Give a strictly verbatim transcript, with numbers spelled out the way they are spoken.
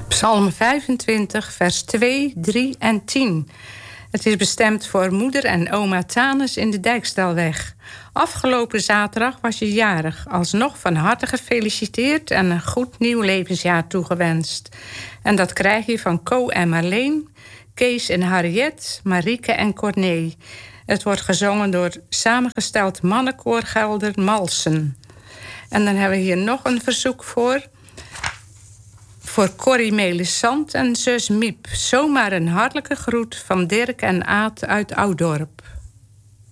Psalm vijfentwintig, vers twee, drie en tien. Het is bestemd voor moeder en oma Tanes in de Dijkstalweg. Afgelopen zaterdag was je jarig. Alsnog van harte gefeliciteerd en een goed nieuw levensjaar toegewenst. En dat krijg je van Co en Marleen, Kees en Harriet, Marieke en Corné. Het wordt gezongen door samengesteld mannenkoor Gelder Malsen. En dan hebben we hier nog een verzoek voor. Voor Corrie Melisant en zus Miep. Zomaar een hartelijke groet van Dirk en Aad uit Oudorp.